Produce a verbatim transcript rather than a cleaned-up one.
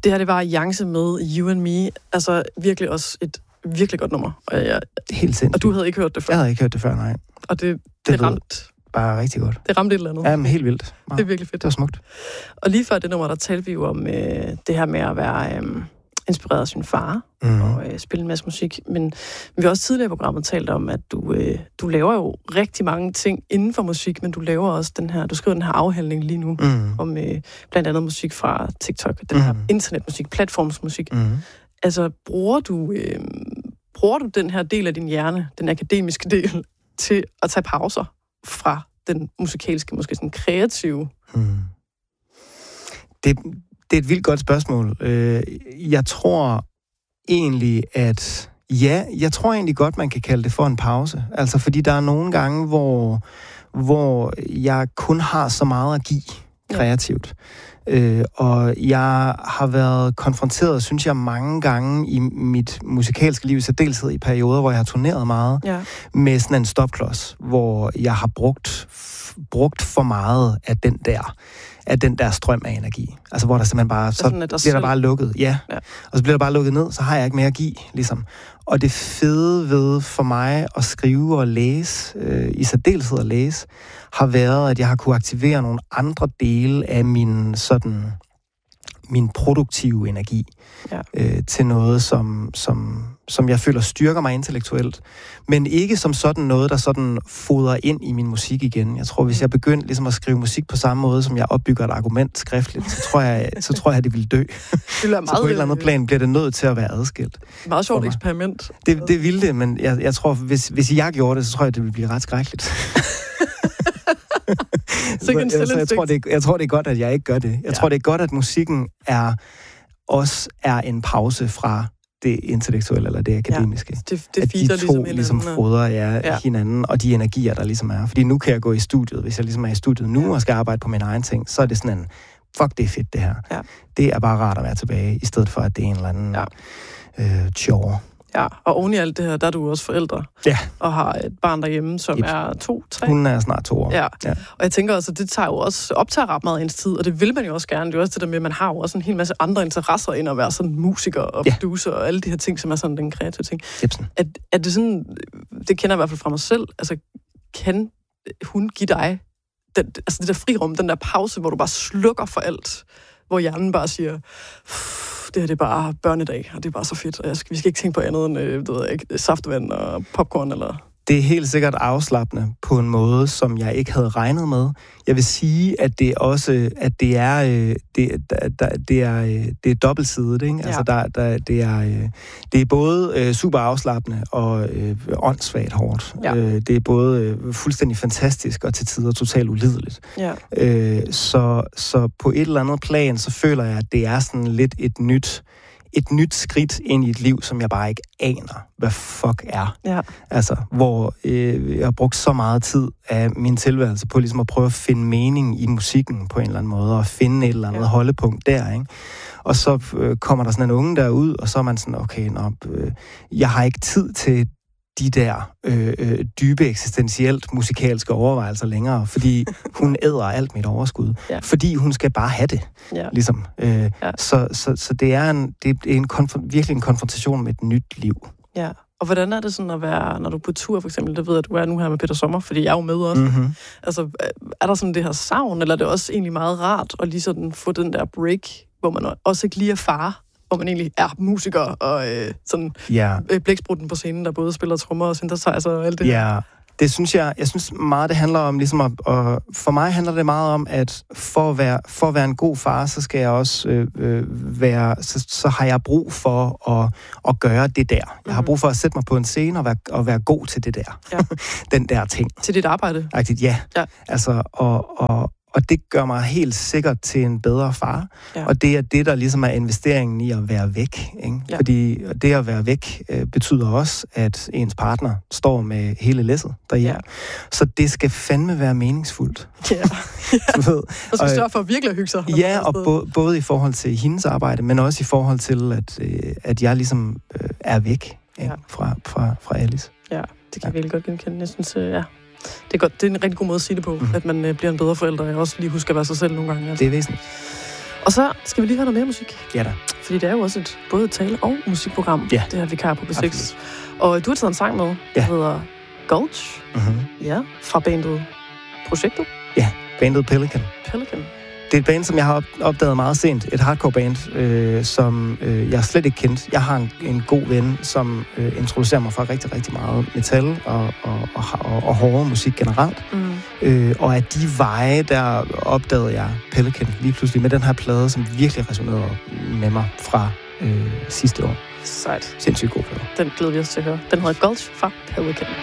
Det her, det var Yance med You and Me. Altså virkelig også et virkelig godt nummer. Og, jeg, Helt sindssygt. Og du havde ikke hørt det før? Jeg havde ikke hørt det før, nej. Og det, det, det ramte... Bare rigtig godt. Det ramte et eller andet. Ja, men helt vildt. Wow. Det er virkelig fedt. Det var smukt. Og lige før det nummer, der talte vi jo om øh, det her med at være øh, inspireret af sin far mm. og øh, spille en masse musik. Men vi har også tidligere i programmet talt om, at du, øh, du laver jo rigtig mange ting inden for musik, men du laver også den her, du skriver den her afhandling lige nu mm. om øh, blandt andet musik fra TikTok, den her mm. internetmusik, platformsmusik. Mm. Altså, bruger du, øh, bruger du den her del af din hjerne, den akademiske del, til at tage pauser fra den musikalske, måske sådan kreative? Hmm. Det, det er et vildt godt spørgsmål. Jeg tror egentlig, at ja, jeg tror egentlig godt, man kan kalde det for en pause. Altså, fordi der er nogle gange, hvor, hvor jeg kun har så meget at give kreativt. Øh, og jeg har været konfronteret, synes jeg, mange gange i mit musikalske liv, i særdeleshed i perioder, hvor jeg har turneret meget, ja. med sådan en stopklods, hvor jeg har brugt, f- brugt for meget af den der af den der strøm af energi. Altså, hvor der simpelthen bare, så sådan, der bliver selv... der bare lukket. Ja. ja. Og så bliver der bare lukket ned, så har jeg ikke mere at give, ligesom. Og det fede ved for mig at skrive og læse, øh, i særdeleshed at læse, har været, at jeg har kunne aktivere nogle andre dele af min sådan min produktive energi ja. øh, til noget, som, som, som jeg føler styrker mig intellektuelt, men ikke som sådan noget, der sådan fodrer ind i min musik igen. Jeg tror, hvis jeg begyndte ligesom at skrive musik på samme måde, som jeg opbygger et argument skriftligt, så tror jeg, så tror jeg, at det ville dø. Det vil være meget, så på et eller andet plan bliver det nødt til at være adskilt. Meget sjovt eksperiment. Det, det ville det, men jeg, jeg tror, hvis, hvis jeg gjorde det, så tror jeg, det ville blive ret skrækkeligt. så, jeg, så jeg, tror, det, jeg tror, det er godt, at jeg ikke gør det. Jeg ja. tror, det er godt, at musikken er også er en pause fra det intellektuelle eller det akademiske. Ja, det, det at de to ligesom, ligesom fodrer ja, ja. hinanden, og de energier, der ligesom er. Fordi nu kan jeg gå i studiet. Hvis jeg ligesom er i studiet nu ja. og skal arbejde på min egen ting, så er det sådan en, fuck, det er fedt det her. Ja. Det er bare rart at være tilbage, i stedet for, at det er en eller anden ja. øh, chore. Ja, og oven i alt det her, der er du også forældre. Ja. Og har et barn derhjemme, som yep. er to, tre. Hun er snart to år. Ja. ja. Og jeg tænker også, at det tager jo også, optager ret meget ens tid, og det vil man jo også gerne. Det er også det der med, at man har jo også en hel masse andre interesser end at være sådan musiker og ja. producer og alle de her ting, som er sådan den kreative ting. Er, er det sådan, det kender jeg i hvert fald fra mig selv, altså kan hun give dig den, altså det der frirum, den der pause, hvor du bare slukker for alt, hvor hjernen bare siger, det her det er bare børnedag, og det er bare så fedt, og jeg skal, vi skal ikke tænke på andet end øh, ved jeg ikke, saftvand og popcorn eller... Det er helt sikkert afslappende på en måde, som jeg ikke havde regnet med. Jeg vil sige, at det også, at det er, det, der, det er, det er dobbeltsidigt, ikke? Ja. Altså, der, der, det er, det er både super afslappende og øh, åndssvagt hårdt. Ja. Det er både fuldstændig fantastisk og til tider totalt ulideligt. Ja. Øh, så, så på et eller andet plan, så føler jeg, at det er sådan lidt et nyt... et nyt skridt ind i et liv, som jeg bare ikke aner, hvad fuck er. Ja. Altså, hvor øh, jeg har brugt så meget tid af min tilværelse på ligesom at prøve at finde mening i musikken på en eller anden måde, og finde et eller andet ja. holdepunkt der, ikke? Og så øh, kommer der sådan en unge derud, og så er man sådan, okay, nå, øh, jeg har ikke tid til de der øh, øh, dybe eksistentielt musikalske overvejelser længere, fordi hun æder alt mit overskud. Ja. Fordi hun skal bare have det. Ja. Ligesom. Øh, ja. så, så, så det er, en, det er en konf- virkelig en konfrontation med et nyt liv. Ja. Og hvordan er det sådan at være, når du er på tur for eksempel, det ved jeg, at du er nu her med Peter Sommer, fordi jeg er jo med også. Mm-hmm. Altså, er der sådan det her savn, eller er det også egentlig meget rart at lige sådan få den der break, hvor man også ikke lige er far, hvor man egentlig er musiker og øh, sådan yeah. øh, blæksprutten på scenen, der både spiller trommer og synthesizer og alt det yeah. her. Det synes jeg, jeg synes meget, det handler om, ligesom at, og for mig handler det meget om, at for at være, for at være en god far, så skal jeg også øh, øh, være, så, så har jeg brug for at, at gøre det der. Jeg mm-hmm. har brug for at sætte mig på en scene og være, og være god til det der. Ja. Den der ting. Til dit arbejde? Rigtigt, ja. ja. Altså, og, og Og det gør mig helt sikkert til en bedre far. Ja. Og det er det, der ligesom er investeringen i at være væk. Ikke? Ja. Fordi det at være væk øh, betyder også, at ens partner står med hele læsset derhjemme. Ja. Så det skal fandme være meningsfuldt. Ja. Du ved. Og skal sørge for at virkelig hygge sig. Ja, og bo- både i forhold til hendes arbejde, men også i forhold til, at, øh, at jeg ligesom øh, er væk ja. fra, fra, fra Alice. Ja, det kan ja. jeg virkelig godt genkende. Jeg synes, øh, ja. Det er, godt. Det er en rigtig god måde at sige det på, mm-hmm. at man øh, bliver en bedre forælder. Jeg også lige husker at være sig selv nogle gange. Altså. Det er væsentligt. Og så skal vi lige have noget mere musik. Ja da. fordi det er jo også et både tale- og musikprogram, ja. det her Vikar på B seks. Og du har taget en sang med, der ja. hedder Gulch, mm-hmm. ja, fra bandet Projektet. Ja, bandet Pelican. Pelican. Det er et band, som jeg har opdaget meget sent. Et hardcore-band, øh, som øh, jeg slet ikke kendte. Jeg har en, en god ven, som øh, introducerer mig for rigtig, rigtig meget metal og, og, og, og, og hårde musik generelt. Mm. Øh, og af de veje, der opdagede jeg Pelican lige pludselig med den her plade, som virkelig resonerede med mig fra øh, sidste år. Sejt. Sindssygt god plade. Den glæder vi os til at høre. Den hedder Gulch fra Pelican.